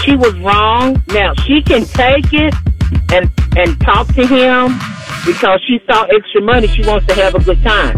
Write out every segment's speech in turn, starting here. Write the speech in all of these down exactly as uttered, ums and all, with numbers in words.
she was wrong. Now, she can take it and, and talk to him because she saw extra money. She wants to have a good time.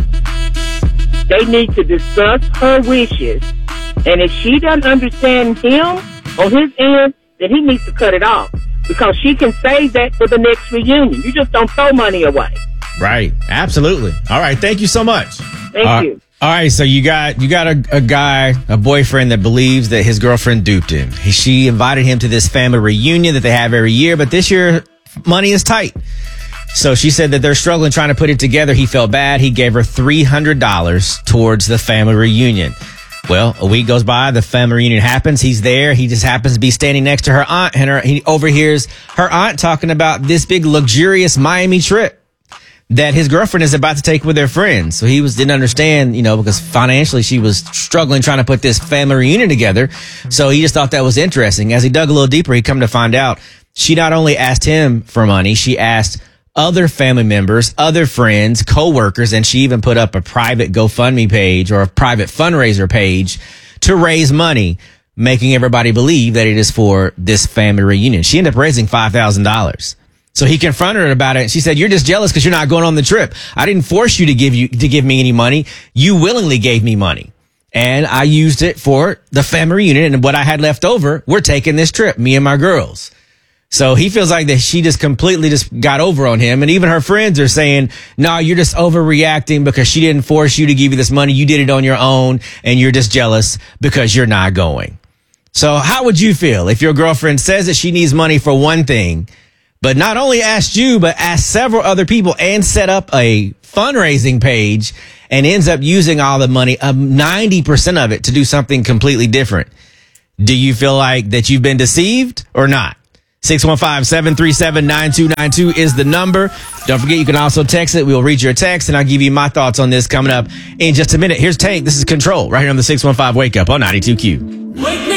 They need to discuss her wishes. And if she doesn't understand him on his end, then he needs to cut it off. Because she can save that for the next reunion. You just don't throw money away. Right. Absolutely. All right. Thank you so much. Thank uh, you. All right. So you got you got a, a guy, a boyfriend that believes that his girlfriend duped him. He, she invited him to this family reunion that they have every year, but this year money is tight. So she said that they're struggling trying to put it together. He felt bad. He gave her three hundred dollars towards the family reunion. Well, a week goes by, the family reunion happens. He's there. He just happens to be standing next to her aunt, and her, he overhears her aunt talking about this big luxurious Miami trip that his girlfriend is about to take with their friends. So he was didn't understand, you know, because financially she was struggling trying to put this family reunion together. So he just thought that was interesting. As he dug a little deeper, he come to find out she not only asked him for money, she asked other family members, other friends, co-workers, and she even put up a private GoFundMe page or a private fundraiser page to raise money, making everybody believe that it is for this family reunion. She ended up raising five thousand dollars. So he confronted her about it. And she said, "You're just jealous because you're not going on the trip. I didn't force you to give you to give me any money. You willingly gave me money. And I used it for the family reunion. And what I had left over, we're taking this trip, me and my girls." So he feels like that she just completely just got over on him. And even her friends are saying, "No, you're just overreacting because she didn't force you to give you this money. You did it on your own and you're just jealous because you're not going." So how would you feel if your girlfriend says that she needs money for one thing, but not only asked you, but asked several other people and set up a fundraising page and ends up using all the money, um, ninety percent of it, to do something completely different? Do you feel like that you've been deceived or not? six one five, seven three seven, nine two nine two is the number. Don't forget, you can also text it. We'll read your text, and I'll give you my thoughts on this coming up in just a minute. Here's Tank. This is Control right here on the six one five Wake Up on ninety-two Q. Wake